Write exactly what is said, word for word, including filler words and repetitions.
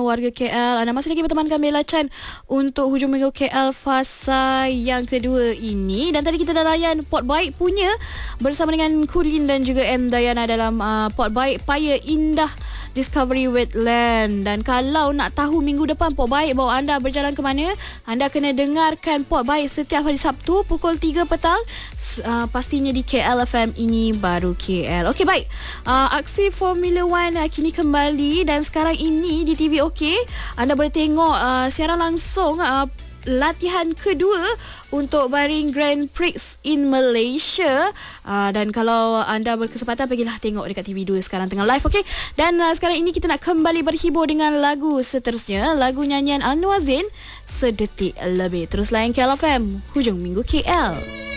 warga K L. Anda masih lagi bertemankan Bella Chan untuk Hujung Minggu K L fasa yang kedua ini. Dan tadi kita dah layan Port Baik punya bersama dengan Kulin dan juga M Dayana dalam uh, Port Baik Paya Indah Discovery Wetland. Dan kalau nak tahu minggu depan Port Baik bawa anda berjalan ke mana, anda kena dengarkan Port Baik setiap hari Sabtu pukul tiga petang, uh, pastinya di K L F M Ini Baru K L. Okey, baik. Uh, aksi Formula One uh, kini kembali dan sekarang ini di T V OK anda boleh tengok uh, siaran langsung uh, latihan kedua untuk baring Grand Prix in Malaysia. uh, Dan kalau anda berkesempatan, pergilah tengok dekat T V dua sekarang tengah live. Okay. Dan uh, sekarang ini kita nak kembali berhibur dengan lagu seterusnya, lagu nyanyian Anwar Zain, Sedetik Lebih. Terus layan K L F M Hujung Minggu K L.